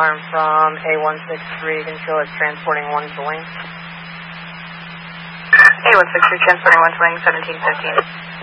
Alarm from A163, you can show us transporting 1 to wing. A163 transporting 1 to wing, 1715.